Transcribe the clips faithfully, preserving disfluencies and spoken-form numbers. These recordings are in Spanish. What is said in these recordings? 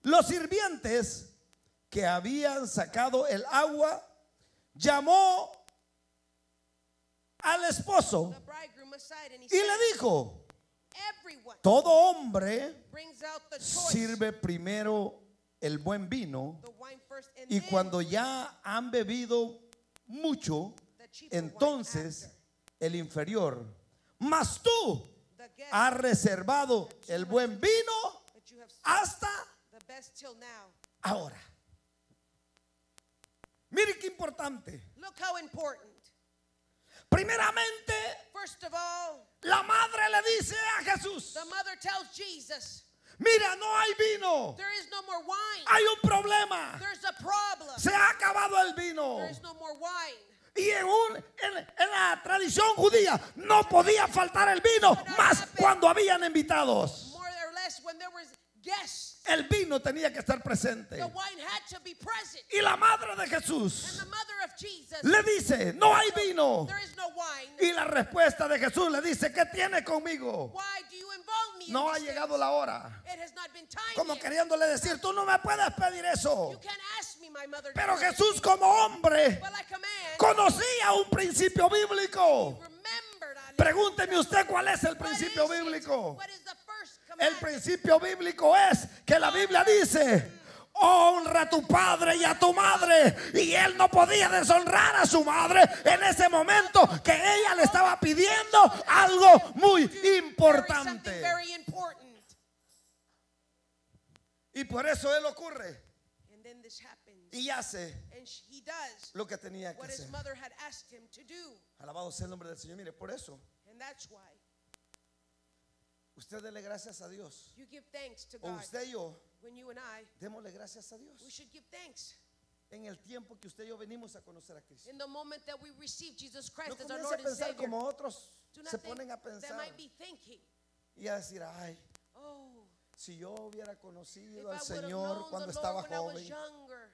Los sirvientes que habían sacado el agua llamó al esposo the bridegroom aside and he y said, le dijo: everyone todo hombre brings out the choice, sirve primero el buen vino, the wine first, and y then cuando ya han bebido mucho, the cheaper entonces wine after. el inferior. Mas tú The guest has reservado el buen vino that you have served hasta the best till now. ahora. Mire qué importante. Look how important. Primeramente, First of all, la madre le dice a Jesús: the mother tells Jesus, mira, no hay vino, there is no more wine. hay un problema, There's a problem. se ha acabado el vino. There is no more wine. Y en, un, en, en la tradición judía no podía faltar el vino, más cuando habían invitados. More or less, when there was guests, El vino tenía que estar presente. the wine had to be present. Y la madre de And Jesús the mother of Jesus, le dice: no hay vino. there is no wine. Y la respuesta de Jesús le dice: ¿qué tiene conmigo? Why do you involve me in No ha these llegado things? la hora. It has not been time Como yet. queriéndole decir: tú no me puedes pedir eso. You can't ask me, my mother. Pero to do Jesús, this. como hombre, But like a man, conocía un principio bíblico. remembered, hallelujah. Pregúnteme usted cuál es el What principio is it? bíblico. What is the first El commandment? principio bíblico es que la Biblia dice: honra a tu padre y a tu madre. Y él no podía deshonrar a su madre en ese momento que ella le estaba pidiendo algo muy Something importante. very important. Y por eso él ocurre And then this happens. y hace And sh- he does lo que tenía que what his hacer. mother had asked him to do. Alabado sea el nombre del Señor. Mire, por eso And that's why usted dele gracias a Dios. you give thanks to O God. usted y yo When you and I, démosle gracias a Dios we should give thanks. en el tiempo que usted y yo venimos a conocer a Cristo. In the moment that we receive Jesus Christ No as our comience Lord a and pensar Savior, como otros do not se think ponen a that pensar might be thinking, y a decir: ay, oh, si yo hubiera if conocido I al would have Señor known cuando the estaba Lord when I was joven. younger.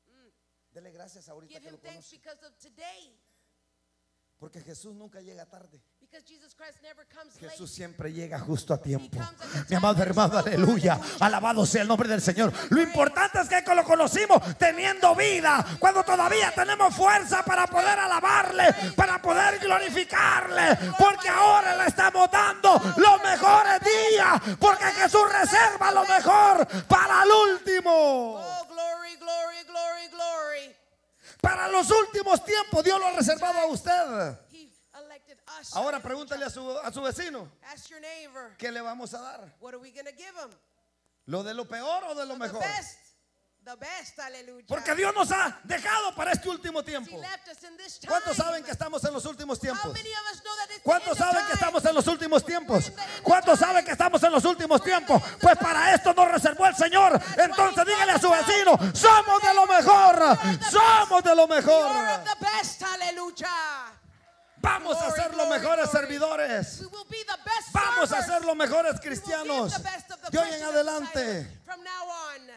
Dele gracias ahorita Give que him lo thanks conoce. because of today. Porque Jesús nunca llega tarde. Because Jesus Christ never comes Jesús late. siempre llega justo a tiempo. He comes at the Mi time amado that is hermano, proper. aleluya. Hallelujah. Alabado sea el nombre del Señor. Lo importante es que lo conocimos teniendo vida, cuando todavía tenemos fuerza para poder alabarle, para poder glorificarle, porque ahora le estamos dando los mejores días, porque Jesús reserva lo mejor para el último. Oh, glory, glory, glory, glory. Para los últimos tiempos Dios lo ha reservado a usted. He elected us. Ahora pregúntale a su, a su vecino: Ask your neighbor, ¿qué le vamos a dar? what are we going to give him? ¿Lo de lo peor o de lo The mejor? best. The best, hallelujah. Porque Dios nos ha dejado para este último He tiempo. left us in this time. ¿Cuántos saben que estamos en los últimos How tiempos? many of us know that it's the ¿Cuántos end of saben que time? estamos en los últimos tiempos? ¿Cuántos saben que estamos en los últimos tiempos? Pues para esto nos reservó el Señor. Entonces dígale a su vecino: somos de lo mejor. Somos de lo You're mejor. of the best, hallelujah. Vamos a ser los mejores servidores. We will be the best Vamos a servers. ser los mejores We will cristianos. give the best of the De hoy en Christian adelante. disciples from now on.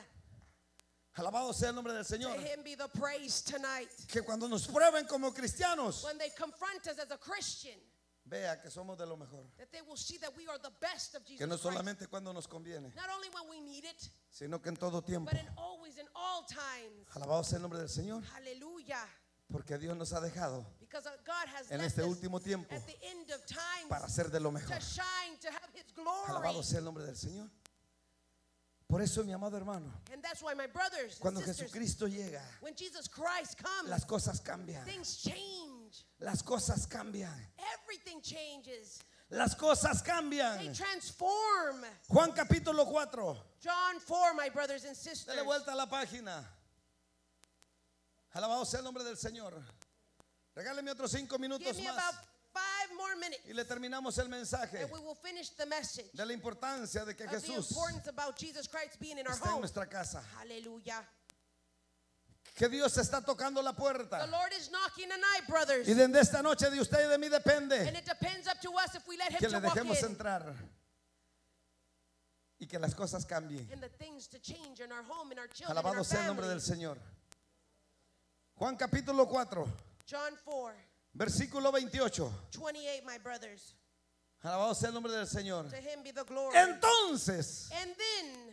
Alabado sea el nombre del Señor. To him be the praise tonight. Que cuando nos prueben como cristianos, When they confront us as a Christian, vea que somos de lo mejor. that they will see that we are the best of Jesus Que no Christ. solamente cuando nos conviene, Not only when we need it, sino que en todo tiempo. but in always, in all times. Alabado sea el nombre del Señor. Hallelujah. Porque Dios nos ha dejado Because uh, God has en left este us último tiempo at the end of time para ser de lo mejor. to shine, to have His glory. Alabado sea el nombre del Señor. Por eso, mi amado hermano, And that's why, my brothers and cuando sisters, Jesucristo llega, when Jesus Christ comes, las cosas cambian. things change. Las cosas cambian. Everything changes. Las cosas They cambian. transform. Juan capítulo cuatro. John four, my brothers and sisters. Dele vuelta a la página. Alabado sea el nombre del Señor. Regáleme otros cinco minutos Give me más about five more minutes, y le terminamos el mensaje and we will finish the message de la importancia de que of the Jesús importance about Jesus Christ being in our esté en home. nuestra casa. Hallelujah. Que Dios está tocando la The puerta. Lord is knocking tonight, brothers. Y desde esta noche de usted y de mí And depende it depends up to us if we let Him que to le walk dejemos in. entrar y que las cosas cambien. And the things to change in our home, in our children, in Alabado our sea el nombre del family. Señor. Juan capítulo cuatro, John four, versículo veintiocho. twenty-eight, my brothers. Alabado sea el nombre del Señor. To Him be the glory. Entonces And then